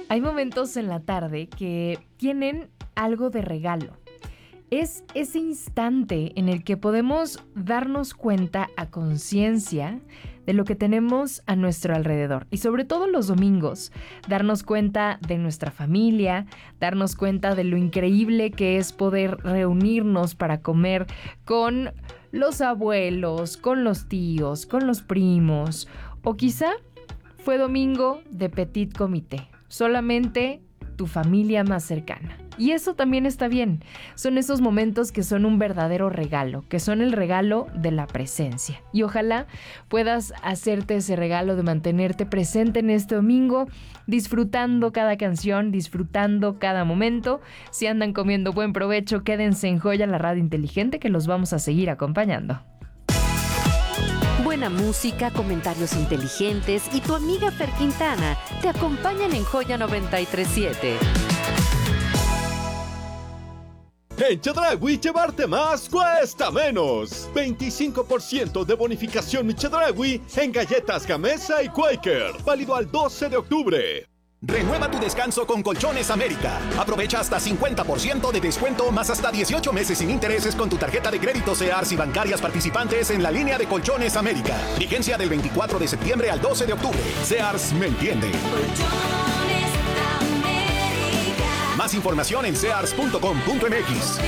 Hay momentos en la tarde que tienen algo de regalo. Es ese instante en el que podemos darnos cuenta a conciencia de lo que tenemos a nuestro alrededor. Y sobre todo los domingos, darnos cuenta de nuestra familia, darnos cuenta de lo increíble que es poder reunirnos para comer con los abuelos, con los tíos, con los primos. O quizá fue domingo de petit comité, solamente tu familia más cercana. Y eso también está bien. Son esos momentos que son un verdadero regalo, que son el regalo de la presencia. Y ojalá puedas hacerte ese regalo de mantenerte presente en este domingo, disfrutando cada canción, disfrutando cada momento. Si andan comiendo, buen provecho, quédense en Joya, la radio inteligente, que los vamos a seguir acompañando. Buena música, comentarios inteligentes y tu amiga Fer Quintana te acompañan en Joya 93.7. En Chedraui, llevarte más cuesta menos. 25% de bonificación Chedraui en galletas Gamesa y Quaker. Válido al 12 de octubre. Renueva tu descanso con Colchones América. Aprovecha hasta 50% de descuento más hasta 18 meses sin intereses con tu tarjeta de crédito Sears y bancarias participantes en la línea de Colchones América. Vigencia del 24 de septiembre al 12 de octubre. Sears me entiende. Colchones América. Más información en sears.com.mx.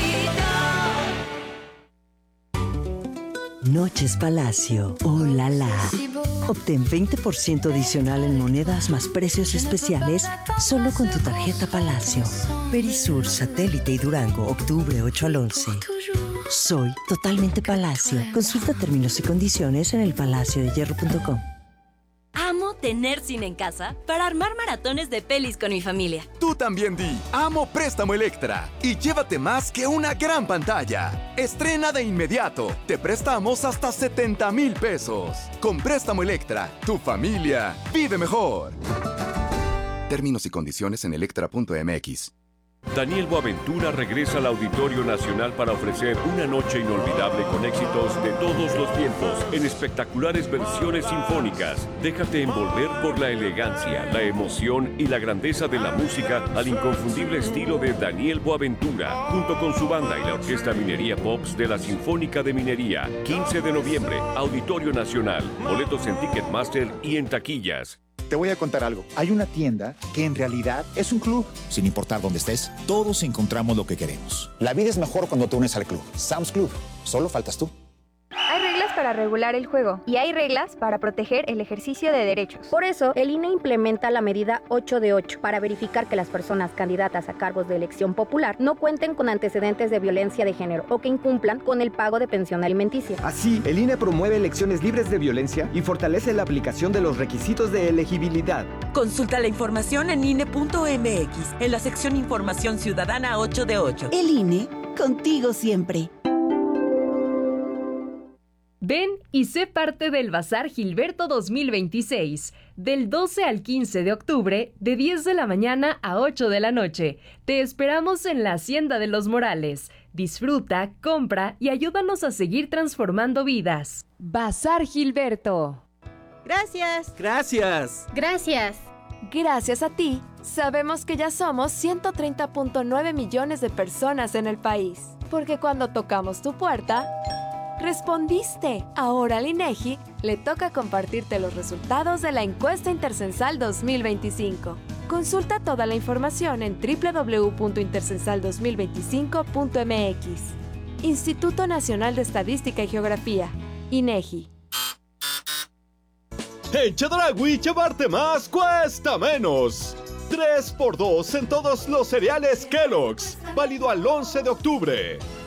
Noches Palacio. ¡Oh, la, la! Obtén 20% adicional en monedas más precios especiales solo con tu tarjeta Palacio. Perisur, Satélite y Durango, octubre 8 al 11. Soy totalmente Palacio. Consulta términos y condiciones en elpalaciodehierro.com. Amo tener cine en casa para armar maratones de pelis con mi familia. Tú también di, amo Préstamo Electra y llévate más que una gran pantalla. Estrena de inmediato. Te prestamos hasta 70,000 pesos. Con Préstamo Electra, tu familia vive mejor. Términos y condiciones en electra.mx. Daniel Boaventura regresa al Auditorio Nacional para ofrecer una noche inolvidable con éxitos de todos los tiempos en espectaculares versiones sinfónicas. Déjate envolver por la elegancia, la emoción y la grandeza de la música al inconfundible estilo de Daniel Boaventura, junto con su banda y la Orquesta Minería Pops de la Sinfónica de Minería. 15 de noviembre, Auditorio Nacional. Boletos en Ticketmaster y en taquillas. Te voy a contar algo. Hay una tienda que en realidad es un club. Sin importar dónde estés, todos encontramos lo que queremos. La vida es mejor cuando te unes al club. Sam's Club. Solo faltas tú. Hay reglas para regular el juego y hay reglas para proteger el ejercicio de derechos. Por eso, el INE implementa la medida 8 de 8 para verificar que las personas candidatas a cargos de elección popular no cuenten con antecedentes de violencia de género o que incumplan con el pago de pensión alimenticia. Así, el INE promueve elecciones libres de violencia y fortalece la aplicación de los requisitos de elegibilidad. Consulta la información en INE.mx, en la sección Información Ciudadana 8 de 8. El INE, contigo siempre. Ven y sé parte del Bazar Gilberto 2026, del 12 al 15 de octubre, de 10 de la mañana a 8 de la noche. Te esperamos en la Hacienda de los Morales. Disfruta, compra y ayúdanos a seguir transformando vidas. Bazar Gilberto. Gracias. Gracias. Gracias. Gracias a ti, sabemos que ya somos 130.9 millones de personas en el país. Porque cuando tocamos tu puerta, respondiste. Ahora al INEGI le toca compartirte los resultados de la encuesta intercensal 2025. Consulta toda la información en www.intercensal2025.mx. Instituto Nacional de Estadística y Geografía, INEGI. En Chedraui, llevarte más cuesta menos. 3x2 en todos los cereales Kellogg's. Válido al 11 de octubre.